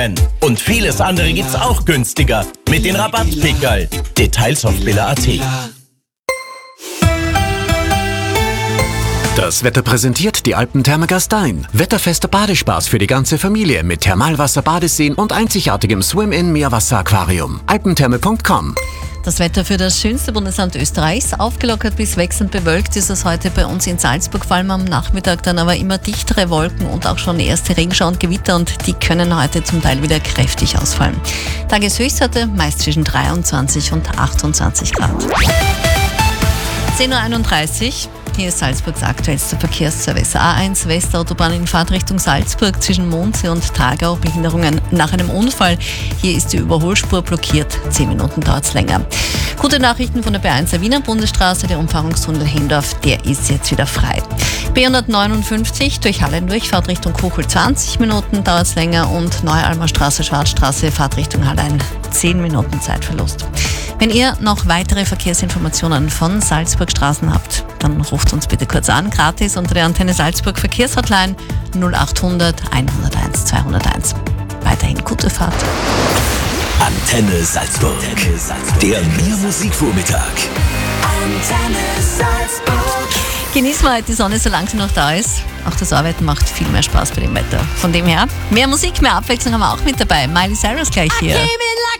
Und vieles andere gibt's auch günstiger mit den Rabattpickerl. Details auf billa.at. Das Wetter präsentiert die Alpentherme Gastein. Wetterfester Badespaß für die ganze Familie mit Thermalwasser, Badeseen und einzigartigem Swim-In-Meerwasser-Aquarium. alpentherme.com. Das Wetter für das schönste Bundesland Österreichs. Aufgelockert bis wechselnd bewölkt ist es heute bei uns in Salzburg, vor allem am Nachmittag dann aber immer dichtere Wolken und auch schon erste Regenschauer und Gewitter und die können heute zum Teil wieder kräftig ausfallen. Tageshöchstwerte meist zwischen 23 und 28 Grad. 10.31 Uhr. Hier ist Salzburgs aktuellster Verkehrsservice. A1 Westautobahn in Fahrtrichtung Salzburg zwischen Mondsee und Tagau. Behinderungen nach einem Unfall. Hier ist die Überholspur blockiert. 10 Minuten dauert es länger. Gute Nachrichten von der B1 der Wiener Bundesstraße. Der Umfahrungstunnel Hemdorf, der ist jetzt wieder frei. B159 durch Halle durch, Fahrtrichtung Kuchel 20 Minuten dauert es länger und Neue Almer Straße, Schwarzstraße, Fahrtrichtung Hallein 10 Minuten Zeitverlust. Wenn ihr noch weitere Verkehrsinformationen von Salzburg Straßen habt, dann ruft uns bitte kurz an, gratis unter der Antenne Salzburg Verkehrshotline 0800 101 201. Weiterhin gute Fahrt. Antenne Salzburg. Der Mehr-Musik-Vormittag. Antenne Salzburg. Genießen wir heute die Sonne, solange sie noch da ist. Auch das Arbeiten macht viel mehr Spaß bei dem Wetter. Von dem her, mehr Musik, mehr Abwechslung haben wir auch mit dabei. Miley Cyrus gleich hier.